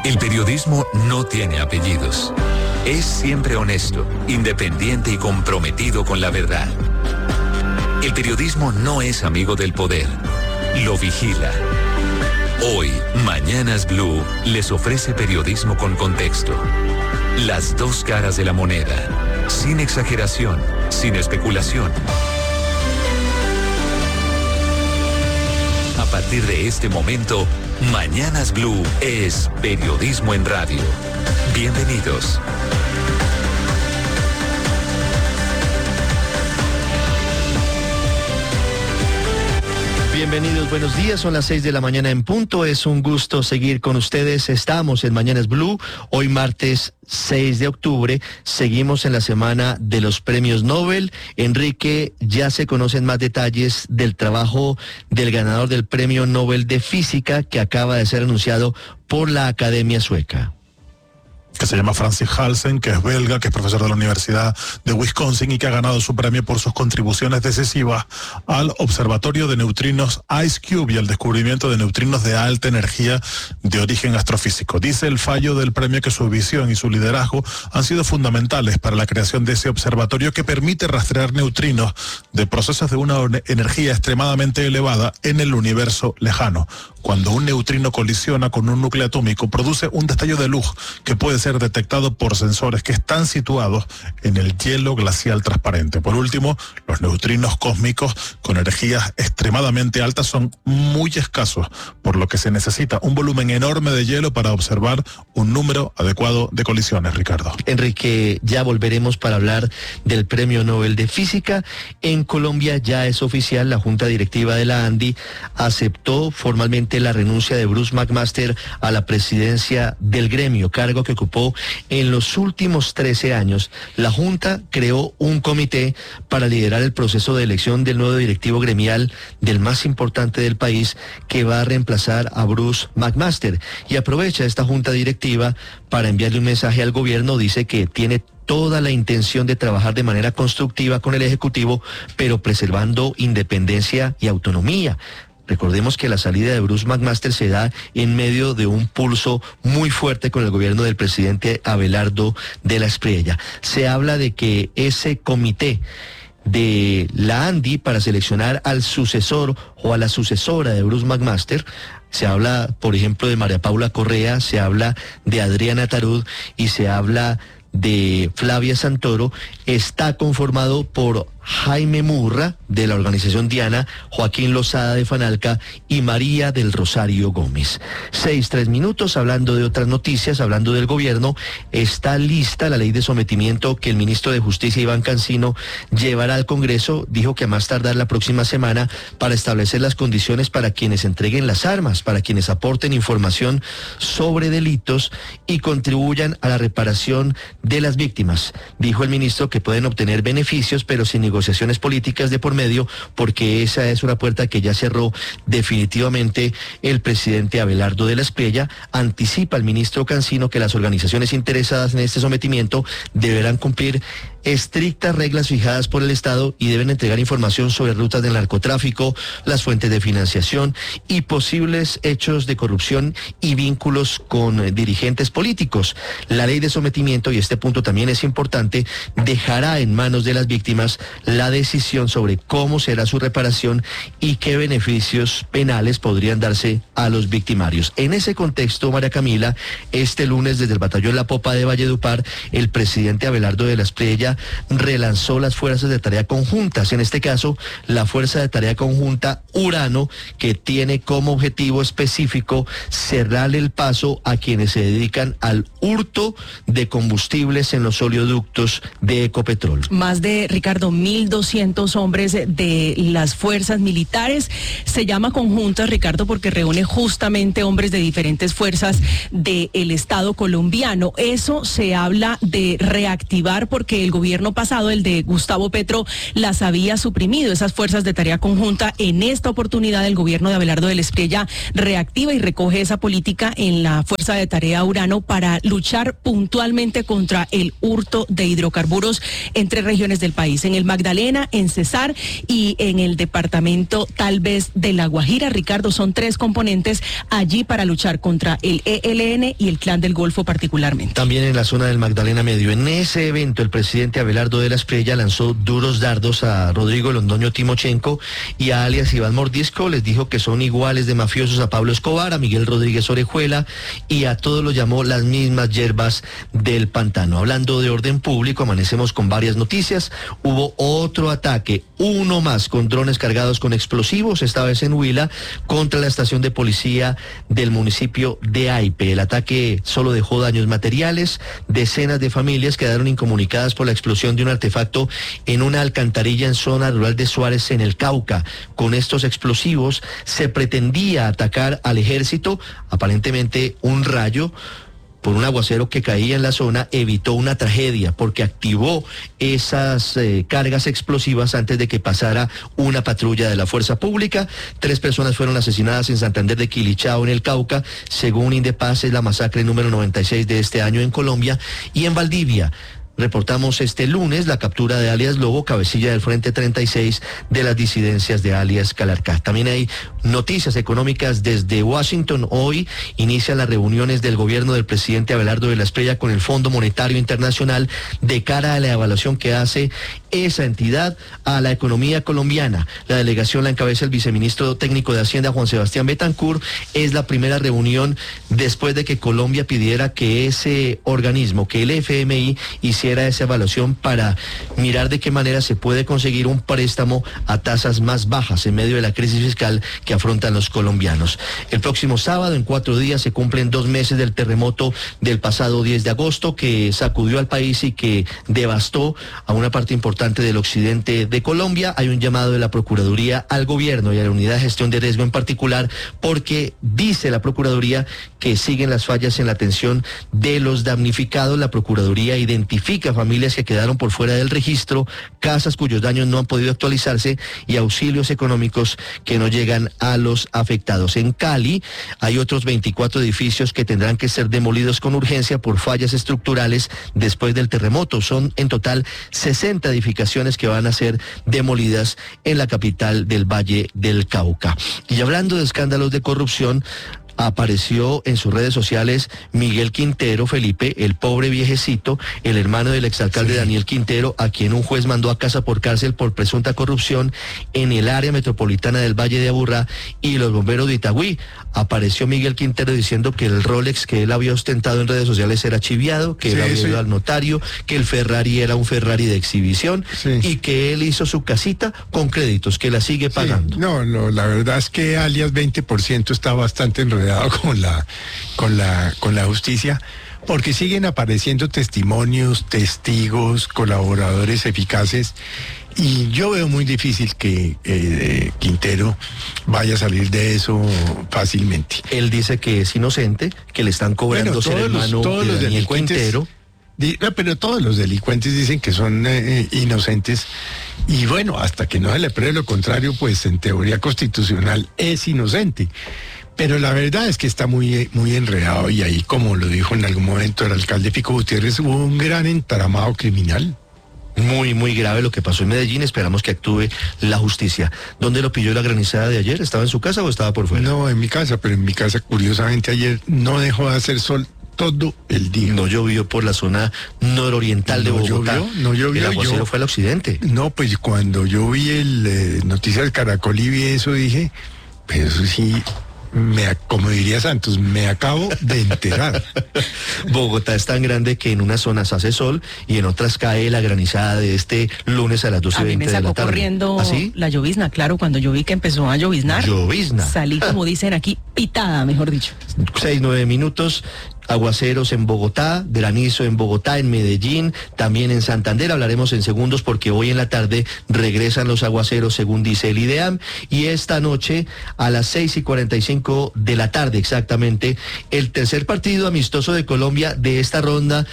El periodismo no tiene apellidos. Es siempre honesto, independiente y comprometido con la verdad. El periodismo no es amigo del poder, lo vigila. Hoy, Mañanas Blue les ofrece periodismo con contexto. Las dos caras de la moneda, sin exageración, sin especulación. A partir de este momento, Mañanas Blue es periodismo en radio. Bienvenidos. Bienvenidos, buenos días, son las 6 de la mañana en punto, es un gusto seguir con ustedes, estamos en Mañanas Blue, hoy martes 6 de octubre, seguimos en la semana de los premios Nobel. Enrique, ya se conocen más detalles del trabajo del ganador del premio Nobel de Física que acaba de ser anunciado por la Academia Sueca. Que se llama Francis Halsen, que es belga, que es profesor de la Universidad de Wisconsin y que ha ganado su premio por sus contribuciones decisivas al Observatorio de Neutrinos IceCube y al descubrimiento de neutrinos de alta energía de origen astrofísico. Dice el fallo del premio que su visión y su liderazgo han sido fundamentales para la creación de ese observatorio que permite rastrear neutrinos de procesos de una energía extremadamente elevada en el universo lejano. Cuando un neutrino colisiona con un núcleo atómico, produce un destello de luz que puede ser detectado por sensores que están situados en el hielo glacial transparente. Por último, los neutrinos cósmicos con energías extremadamente altas son muy escasos, por lo que se necesita un volumen enorme de hielo para observar un número adecuado de colisiones, Ricardo. Enrique, ya volveremos para hablar del Premio Nobel de Física. En Colombia ya es oficial, la Junta Directiva de la ANDI aceptó formalmente la renuncia de Bruce McMaster a la presidencia del gremio, cargo que ocupó en los últimos 13 años. La Junta creó un comité para liderar el proceso de elección del nuevo directivo gremial del más importante del país que va a reemplazar a Bruce McMaster. Y aprovecha esta Junta Directiva para enviarle un mensaje al gobierno. Dice que tiene toda la intención de trabajar de manera constructiva con el Ejecutivo, pero preservando independencia y autonomía. Recordemos que la salida de Bruce McMaster se da en medio de un pulso muy fuerte con el gobierno del presidente Abelardo de la Espriella. Se habla de que ese comité de la ANDI para seleccionar al sucesor o a la sucesora de Bruce McMaster, se habla, por ejemplo, de María Paula Correa, se habla de Adriana Tarud y se habla de Flavia Santoro, está conformado por Jaime Murra, de la organización Diana, Joaquín Lozada de Fanalca y María del Rosario Gómez. 6:03, hablando de otras noticias, hablando del gobierno, está lista la ley de sometimiento que el ministro de Justicia, Iván Cancino, llevará al Congreso. Dijo que a más tardar la próxima semana para establecer las condiciones para quienes entreguen las armas, para quienes aporten información sobre delitos y contribuyan a la reparación de las víctimas. Dijo el ministro que pueden obtener beneficios, pero sin negociaciones políticas de por medio, porque esa es una puerta que ya cerró definitivamente el presidente Abelardo de la Espriella. Anticipa el ministro Cancino que las organizaciones interesadas en este sometimiento deberán cumplir estrictas reglas fijadas por el Estado y deben entregar información sobre rutas del narcotráfico, las fuentes de financiación y posibles hechos de corrupción y vínculos con dirigentes políticos. La ley de sometimiento, y este punto también es importante, dejará en manos de las víctimas la decisión sobre cómo será su reparación y qué beneficios penales podrían darse a los victimarios. En ese contexto, María Camila, este lunes desde el batallón La Popa de Valledupar, el presidente Abelardo de la Espriella relanzó las fuerzas de tarea conjuntas, en este caso la fuerza de tarea conjunta Urano, que tiene como objetivo específico cerrarle el paso a quienes se dedican al hurto de combustibles en los oleoductos de Ecopetrol. Más de, Ricardo, 1.200 hombres de las fuerzas militares. Se llama conjunta, Ricardo, porque reúne justamente hombres de diferentes fuerzas del Estado colombiano. Eso se habla de reactivar porque el gobierno gobierno pasado, el de Gustavo Petro, las había suprimido, esas fuerzas de tarea conjunta. En esta oportunidad, el gobierno de Abelardo del Espriella reactiva y recoge esa política en la Fuerza de Tarea Urano para luchar puntualmente contra el hurto de hidrocarburos en 3 regiones del país, en el Magdalena, en Cesar y en el departamento tal vez de La Guajira. Ricardo, son 3 componentes allí para luchar contra el ELN y el Clan del Golfo particularmente. También en la zona del Magdalena Medio. En ese evento, el presidente Abelardo de la Espriella lanzó duros dardos a Rodrigo Londoño Timochenko y a alias Iván Mordisco. Les dijo que son iguales de mafiosos a Pablo Escobar, a Miguel Rodríguez Orejuela, y a todos los llamó las mismas hierbas del pantano. Hablando de orden público, amanecemos con varias noticias. Hubo otro ataque, uno más, con drones cargados con explosivos, esta vez en Huila, contra la estación de policía del municipio de Aipe. El ataque solo dejó daños materiales. Decenas de familias quedaron incomunicadas por la explosión de un artefacto en una alcantarilla en zona rural de Suárez, en el Cauca. Con estos explosivos se pretendía atacar al ejército. Aparentemente un rayo por un aguacero que caía en la zona evitó una tragedia, porque activó esas cargas explosivas antes de que pasara una patrulla de la fuerza pública. 3 personas fueron asesinadas en Santander de Quilichao, en el Cauca. Según Indepaz, es la masacre número 96 de este año en Colombia. Y en Valdivia reportamos este lunes la captura de alias Lobo, cabecilla del Frente 36 de las disidencias de alias Calarcá. También hay noticias económicas desde Washington. Hoy inician las reuniones del gobierno del presidente Abelardo de la Espriella con el Fondo Monetario Internacional de cara a la evaluación que hace esa entidad a la economía colombiana. La delegación la encabeza el viceministro técnico de Hacienda, Juan Sebastián Betancourt. Es la primera reunión después de que Colombia pidiera que ese organismo, que el FMI, hiciera esa evaluación para mirar de qué manera se puede conseguir un préstamo a tasas más bajas en medio de la crisis fiscal que afrontan los colombianos. El próximo sábado, en 4 días, se cumplen 2 meses del terremoto del pasado 10 de agosto que sacudió al país y que devastó a una parte importante del occidente de Colombia. Hay un llamado de la Procuraduría al gobierno y a la Unidad de Gestión de Riesgo en particular, porque dice la Procuraduría que siguen las fallas en la atención de los damnificados. La Procuraduría identifica familias que quedaron por fuera del registro, casas cuyos daños no han podido actualizarse y auxilios económicos que no llegan a los afectados. En Cali hay otros 24 edificios que tendrán que ser demolidos con urgencia por fallas estructurales después del terremoto. Son en total 60 edificaciones que van a ser demolidas en la capital del Valle del Cauca. Y hablando de escándalos de corrupción, apareció en sus redes sociales Miguel Quintero, Felipe, el pobre viejecito, el hermano del exalcalde Daniel Quintero, a quien un juez mandó a casa por cárcel por presunta corrupción en el área metropolitana del Valle de Aburrá y los bomberos de Itagüí. Apareció Miguel Quintero diciendo que el Rolex que él había ostentado en redes sociales era chiviado, que él había ido al notario, que el Ferrari era un Ferrari de exhibición y que él hizo su casita con créditos, que la sigue pagando. No, la verdad es que alias 20% está bastante enredado con la justicia, porque siguen apareciendo testimonios, testigos, colaboradores eficaces, y yo veo muy difícil que Quintero vaya a salir de eso fácilmente. Él dice que es inocente, que le están cobrando ser hermano de Daniel Quintero. Pero todos los delincuentes dicen que son inocentes, y bueno, hasta que no se le pruebe lo contrario, pues en teoría constitucional es inocente. Pero la verdad es que está muy enredado, y ahí, como lo dijo en algún momento el alcalde Fico Gutiérrez, hubo un gran entramado criminal. Muy grave lo que pasó en Medellín. Esperamos que actúe la justicia. ¿Dónde lo pilló la granizada de ayer? ¿Estaba en su casa o estaba por fuera? No, en mi casa, pero en mi casa, curiosamente, ayer no dejó de hacer sol todo el día. No llovió por la zona nororiental de Bogotá. No llovió. El aguacero fue al occidente. No, pues cuando yo vi el Noticias Caracol y vi eso, dije, pero eso sí, como diría Santos, me acabo de enterar. Bogotá es tan grande que en unas zonas hace sol y en otras cae la granizada de este lunes a las 12:20 de la tarde. A mí me sacó corriendo la llovizna, claro, cuando yo vi que empezó a lloviznar. Llovizna. Salí, como dicen aquí, pitada, mejor dicho. 6-9 minutos. Aguaceros en Bogotá, granizo en Bogotá, en Medellín, también en Santander. Hablaremos en segundos porque hoy en la tarde regresan los aguaceros, según dice el IDEAM. Y esta noche, a las 6:45 de la tarde exactamente, el tercer partido amistoso de Colombia de esta ronda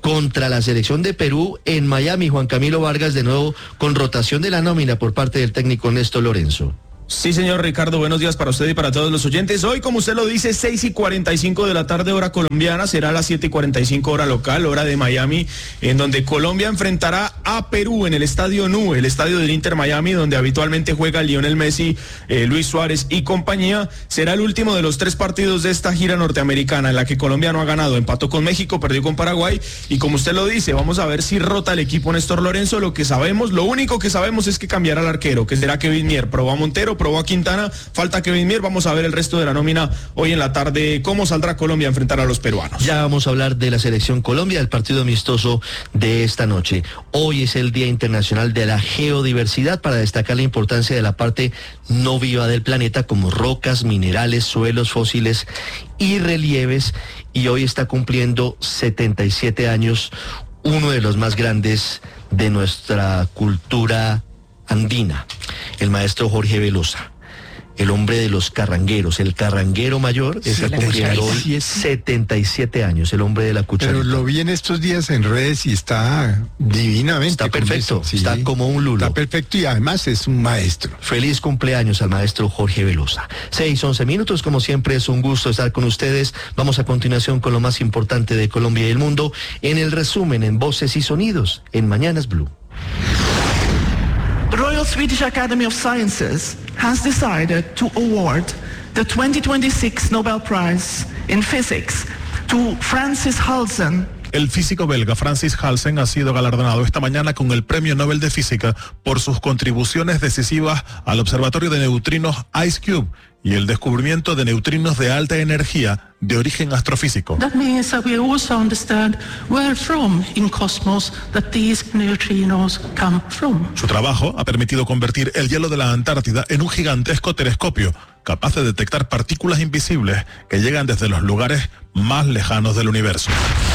contra la selección de Perú en Miami. Juan Camilo Vargas, de nuevo con rotación de la nómina por parte del técnico Néstor Lorenzo. Sí, señor Ricardo, buenos días para usted y para todos los oyentes. Hoy, como usted lo dice, 6:45 de la tarde, hora colombiana, será las 7:45 hora local, hora de Miami, en donde Colombia enfrentará a Perú en el Estadio NU, el estadio del Inter Miami, donde habitualmente juega Lionel Messi, Luis Suárez y compañía. Será el último de los 3 partidos de esta gira norteamericana, en la que Colombia no ha ganado, empató con México, perdió con Paraguay, y como usted lo dice, vamos a ver si rota el equipo Néstor Lorenzo. Lo único que sabemos es que cambiará al arquero, que será Kevin Mier. Probó a Montero, probó a Quintana, falta Kevin Mier. Vamos a ver el resto de la nómina hoy en la tarde, cómo saldrá Colombia a enfrentar a los peruanos. Ya vamos a hablar de la selección Colombia, del partido amistoso de esta noche. Hoy es el Día Internacional de la Geodiversidad, para destacar la importancia de la parte no viva del planeta, como rocas, minerales, suelos, fósiles y relieves. Y hoy está cumpliendo 77 años uno de los más grandes de nuestra cultura andina, el maestro Jorge Velosa, el hombre de los carrangueros, el carranguero mayor, está cumpliendo hoy 77 años, el hombre de la cucharita. Pero lo vi en estos días en redes y está divinamente. Está perfecto, sí, está como un lulo. Está perfecto y además es un maestro. Feliz cumpleaños al maestro Jorge Velosa. 6:11 minutos, como siempre es un gusto estar con ustedes. Vamos a continuación con lo más importante de Colombia y el mundo, en el resumen en Voces y Sonidos, en Mañanas Blue. The Royal Swedish Academy of Sciences has decided to award the 2026 Nobel Prize in Physics to Francis Halsen. El físico belga Francis Halsen ha sido galardonado esta mañana con el Premio Nobel de Física por sus contribuciones decisivas al Observatorio de Neutrinos IceCube y el descubrimiento de neutrinos de alta energía de origen astrofísico. That means that we also understand where from in cosmos that these neutrinos come from. Su trabajo ha permitido convertir el hielo de la Antártida en un gigantesco telescopio capaz de detectar partículas invisibles que llegan desde los lugares más lejanos del universo.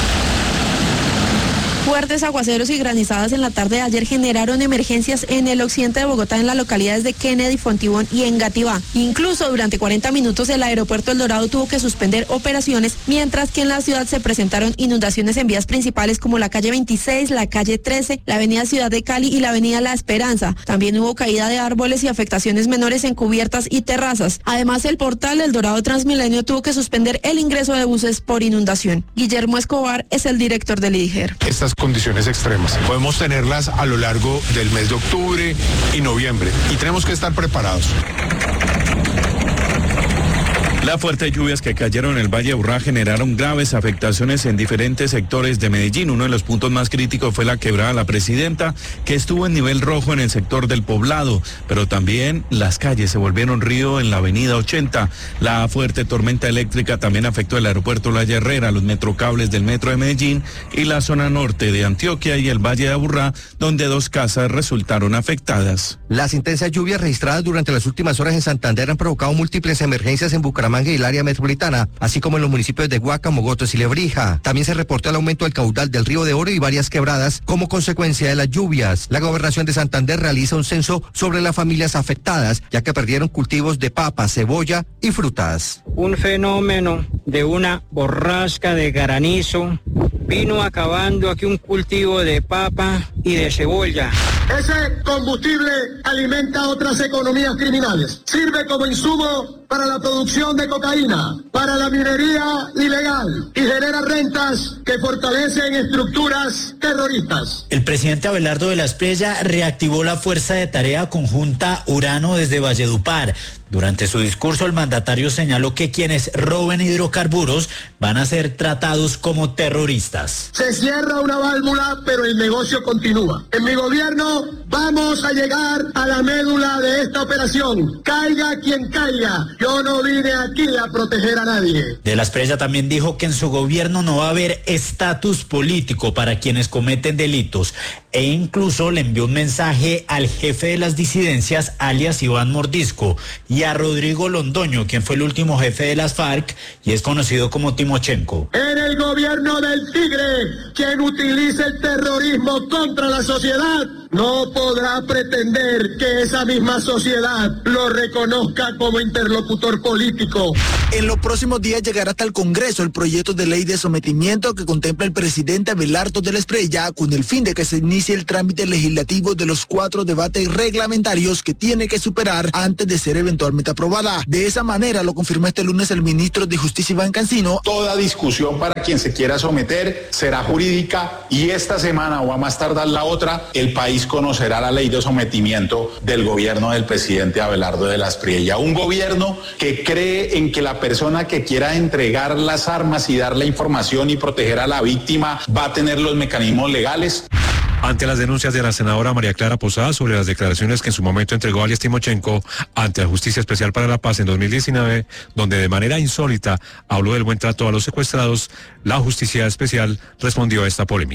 Fuertes aguaceros y granizadas en la tarde de ayer generaron emergencias en el occidente de Bogotá, en las localidades de Kennedy, Fontibón y Engativá. Incluso durante 40 minutos el aeropuerto El Dorado tuvo que suspender operaciones, mientras que en la ciudad se presentaron inundaciones en vías principales como la calle 26, la calle 13, la avenida Ciudad de Cali y la avenida La Esperanza. También hubo caída de árboles y afectaciones menores en cubiertas y terrazas. Además, el portal El Dorado Transmilenio tuvo que suspender el ingreso de buses por inundación. Guillermo Escobar es el director del IDIGER. Estas condiciones extremas podemos tenerlas a lo largo del mes de octubre y noviembre y tenemos que estar preparados. Las fuertes lluvias que cayeron en el Valle de Aburrá generaron graves afectaciones en diferentes sectores de Medellín. Uno de los puntos más críticos fue la quebrada La Presidenta, que estuvo en nivel rojo en el sector del Poblado, pero también las calles se volvieron río en la avenida 80. La fuerte tormenta eléctrica también afectó el aeropuerto La Herrera, los metrocables del metro de Medellín y la zona norte de Antioquia y el Valle de Aburrá, donde 2 casas resultaron afectadas. Las intensas lluvias registradas durante las últimas horas en Santander han provocado múltiples emergencias en Bucaramanga y el área metropolitana, así como en los municipios de Guaca, Mogotes y Lebrija. También se reportó el aumento del caudal del río de Oro y varias quebradas como consecuencia de las lluvias. La Gobernación de Santander realiza un censo sobre las familias afectadas, ya que perdieron cultivos de papa, cebolla y frutas. Un fenómeno de una borrasca de granizo vino acabando aquí un cultivo de papa y de cebolla. Ese combustible alimenta otras economías criminales. Sirve como insumo para la producción de cocaína, para la minería ilegal y genera rentas que fortalecen estructuras terroristas. El presidente Abelardo de la Espriella reactivó la Fuerza de Tarea Conjunta Urano desde Valledupar. Durante su discurso, el mandatario señaló que quienes roben hidrocarburos van a ser tratados como terroristas. Se cierra una válvula, pero el negocio continúa. En mi gobierno vamos a llegar a la médula de esta operación. Caiga quien caiga. Yo no vine aquí a proteger a nadie. De la Espriella también dijo que en su gobierno no va a haber estatus político para quienes cometen delitos, e incluso le envió un mensaje al jefe de las disidencias, alias Iván Mordisco, y a Rodrigo Londoño, quien fue el último jefe de las FARC y es conocido como Timochenko. En el gobierno del tigre, quien utiliza el terrorismo contra la sociedad no podrá pretender que esa misma sociedad lo reconozca como interlocutor político. En los próximos días llegará hasta el Congreso el proyecto de ley de sometimiento que contempla el presidente Abelardo de la Espriella con el fin de que se inicie el trámite legislativo de los 4 debates reglamentarios que tiene que superar antes de ser eventualmente aprobada. De esa manera lo confirmó este lunes el ministro de Justicia Iván Cancino. Toda discusión para quien se quiera someter será jurídica y esta semana o a más tardar la otra, el país conocerá la ley de sometimiento del gobierno del presidente Abelardo de la Espriella. Un gobierno que cree en que la persona que quiera entregar las armas y dar la información y proteger a la víctima va a tener los mecanismos legales. Ante las denuncias de la senadora María Clara Posada sobre las declaraciones que en su momento entregó alias Timochenko ante la Justicia Especial para la Paz en 2019, donde de manera insólita habló del buen trato a los secuestrados, la Justicia Especial respondió a esta polémica.